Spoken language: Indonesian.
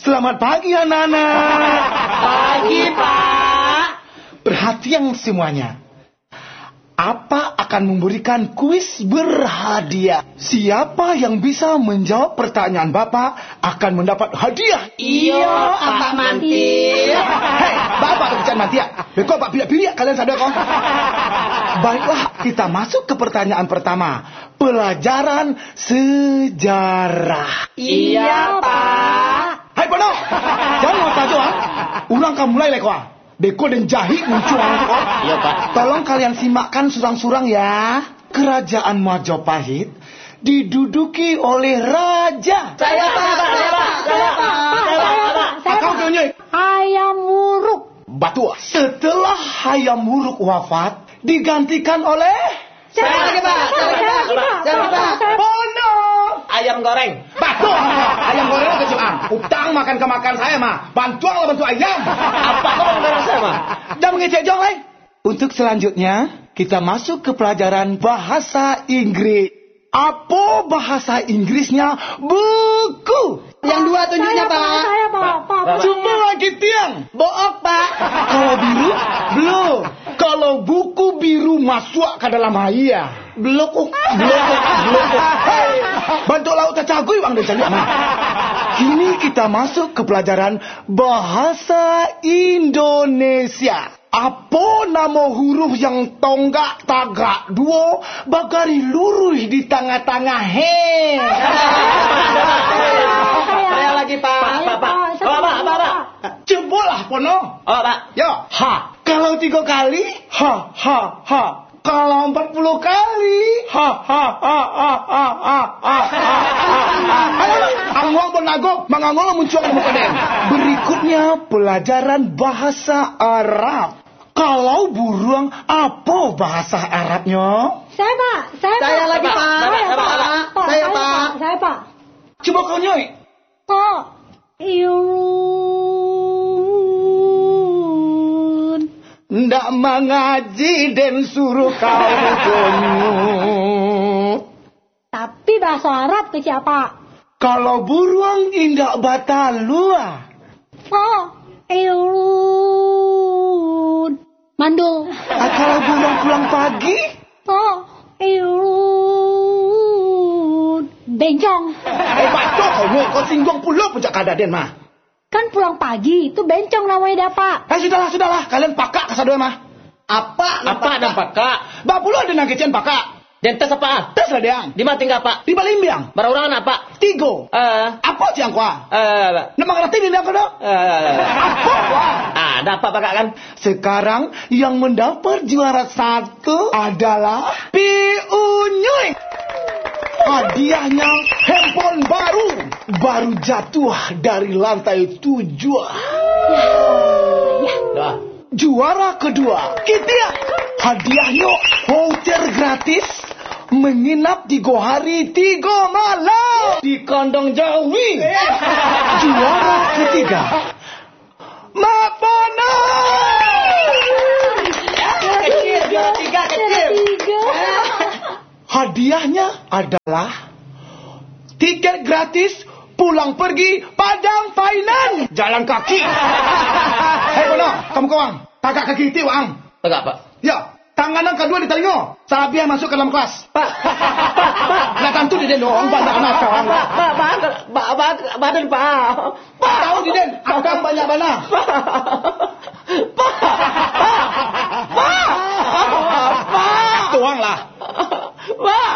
Selamat pagi anak-anak. Pagi, Pak. Perhatian semuanya. Apa akan memberikan kuis berhadiah. Siapa yang bisa menjawab pertanyaan Bapak akan mendapat hadiah. Iya, Pak Mantir. Hei, Bapak kerjaan Mantir. Bekok Pak pilih-pilih kalian sadar kok. Baiklah, kita masuk ke pertanyaan pertama. Pelajaran sejarah. Iya, Pak. Hai Pono, jangan ngotot aja. Urang kamu mulai lekwa. Beko dan jahit muncul. Iya, Pak. Tolong kalian simakkan surang-surang ya. Kerajaan Majapahit diduduki oleh raja. Saya, Pak. Kau tunjuk. Hayam Wuruk. Batu. Setelah Hayam Wuruk wafat, digantikan oleh Saya lagi, Pak. Pono. Ayam goreng. Batu. Ayam goreng kecil utang makan ke makan saya mah. Bantuan lah bantu ayam. Apa kau mau saya, mah? Jangan mengecek jong, lai. Untuk selanjutnya, kita masuk ke pelajaran bahasa Inggris. Apa bahasa Inggrisnya? Buku. Yang dua tunjuknya, Pak. Saya, Pak. Coba lagi tiang. Book, Pak. Kalau biru, belum. Kalau buku biru masuk ke dalam haya. Blok. Hei, bantu laut cacagui bang dan cari aman. Kini kita masuk ke pelajaran bahasa Indonesia. Apa nama huruf yang tonggak tagak dua bagari lurus di tengah-tengah he? Saya lagi, Pak. Pak. Cobalah Pono. Oh, Pak. Yo, ha. Kalau 3 kali, ha. Kalau 40 kali, ha. Angwang benago, mangangol muncul ke muka den. Berikutnya pelajaran bahasa Arab. Kalau burung, apa bahasa Arabnya? Saya, Pak. Saya lagi, Pak. Saya, Pak. Saya, Pak. Coba kau nyoi. Pak. Iun. Ndak mengaji dan suruh kau gonyut. Tapi bahasa Arab ke siapa? Kalau burung indak batalua. Pak. Iun. Mandul. Kalau burung pulang pagi. Pak. Iun. Bencong. Batok kau singgung pula pejak kadaden mah. Kan pulang pagi, itu bencong namanya Pak. Sudahlah. Kalian pakak kesadua mah. Apa dan Pak? Bak pula ada nangkecian pakak. Dan tes apa? Tes lah diang. Di mana tinggal, Pak? Di Balimbiang. Berurangan apa? 3. Apa ciang kuah? Nama ngerti di dalam kedok? Apa kuah? Ada apa, Pak kan? Sekarang yang mendapat juara 1 adalah Piunyuy. Hadiahnya handphone baru jatuh dari lantai 7. Dah. Juara kedua, kita hadiahnya voucher gratis menginap 3 hari 3 malam di kandang Jawi. Juara ketiga, Mapono. Juara tiga. Hadiahnya adalah tiket gratis pulang pergi Padang Finance jalan kaki. Hei Pono, kamu kawang. Tagak kaki itu ang. Tegak, Pak. Ya, tangan kedua di telinga. Sabiah masuk ke dalam kelas. Pak. Nah tentu di den doang banyak anak kawang. Badan, Pak. Tahu di den, akang banyak bana. Pak. Tuang lah. Pak.